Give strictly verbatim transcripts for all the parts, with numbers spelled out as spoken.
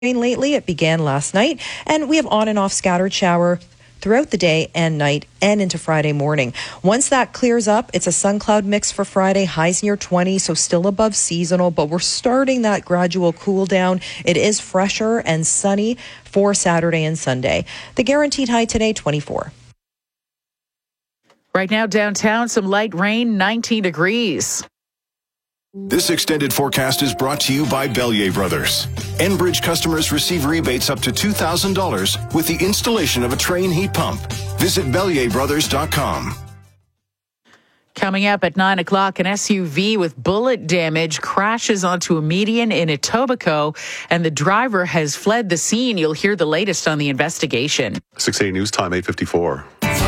lately. It began last night, and we have on and off scattered shower throughout the day and night and into Friday morning. Once that clears up, it's a sun cloud mix for Friday, highs near twenty, so still above seasonal, but we're starting that gradual cool down. It is fresher and sunny for Saturday and Sunday. The guaranteed high today, twenty-four. Right now downtown, some light rain, nineteen degrees. This extended forecast is brought to you by Bellier Brothers. Enbridge customers receive rebates up to two thousand dollars with the installation of a Train heat pump. Visit bellier brothers dot com. Coming up at nine o'clock, an S U V with bullet damage crashes onto a median in Etobicoke, and the driver has fled the scene. You'll hear the latest on the investigation. six eighty News Time, eight fifty-four.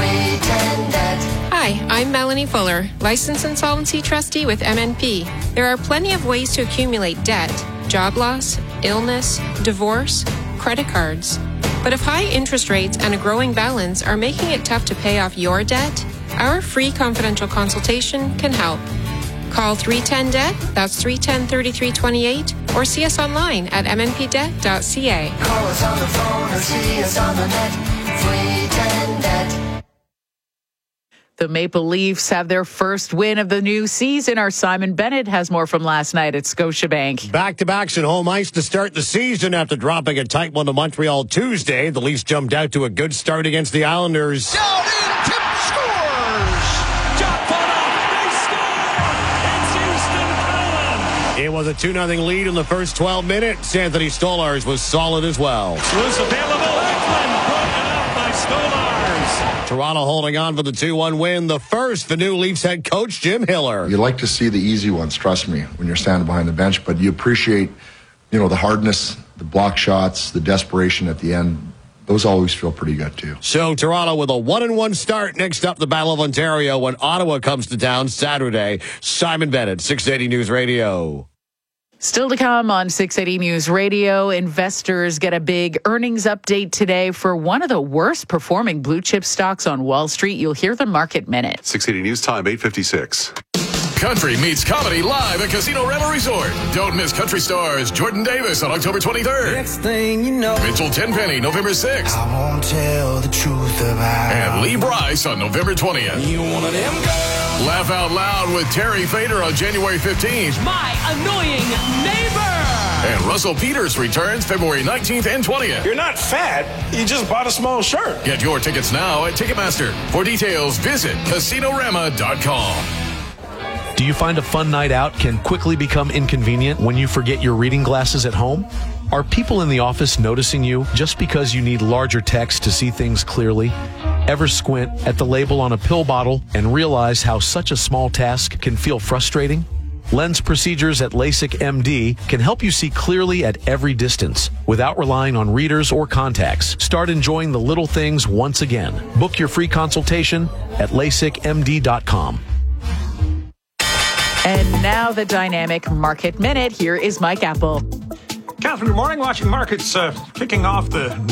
Hi, I'm Melanie Fuller, Licensed Insolvency Trustee with M N P. There are plenty of ways to accumulate debt: job loss, illness, divorce, credit cards. But if high interest rates and a growing balance are making it tough to pay off your debt, our free confidential consultation can help. Call three one zero D E B T, that's three one zero, three three two eight, or see us online at m n p debt dot c a. Call us on the phone or see us on the net, three one zero D E B T. The Maple Leafs have their first win of the new season. Our Simon Bennett has more from last night at Scotiabank. Back-to-backs at home ice to start the season after dropping a tight one to Montreal Tuesday. The Leafs jumped out to a good start against the Islanders. Down in, tip, scores! John Bonoff, they score! It's Houston Cullen! It was a two nothing lead in the first twelve minutes. Anthony Stolarz was solid as well. Loose available, Ekman broken up by Stolarz. Toronto holding on for the two one win. The first, the new Leafs head coach, Jim Hiller. You like to see the easy ones, trust me, when you're standing behind the bench, but you appreciate, you know, the hardness, the block shots, the desperation at the end. Those always feel pretty good, too. So Toronto with a one and one start. Next up, the Battle of Ontario when Ottawa comes to town Saturday. Simon Bennett, six eighty News Radio. Still to come on six eighty News Radio, investors get a big earnings update today for one of the worst performing blue chip stocks on Wall Street. You'll hear the Market Minute. six eighty News Time, eight fifty-six. Country meets comedy live at Casino Rebel Resort. Don't miss country stars Jordan Davis on October twenty-third. Next thing you know, Mitchell Tenpenny November sixth. I won't tell the truth about. And Lee Bryce on November twentieth. You one of them girls. Laugh out loud with Terry Fader on January fifteenth. My annoying neighbor! And Russell Peters returns February nineteenth and twentieth. You're not fat, you just bought a small shirt. Get your tickets now at Ticketmaster. For details, visit Casinorama dot com. Do you find a fun night out can quickly become inconvenient when you forget your reading glasses at home? Are people in the office noticing you just because you need larger text to see things clearly? Ever squint at the label on a pill bottle and realize how such a small task can feel frustrating? Lens procedures at LASIK M D can help you see clearly at every distance without relying on readers or contacts. Start enjoying the little things once again. Book your free consultation at lasik m d dot com. And now the Dynamic Market Minute. Here is Mike Apple. Catherine, good morning. Watching markets uh, kicking off the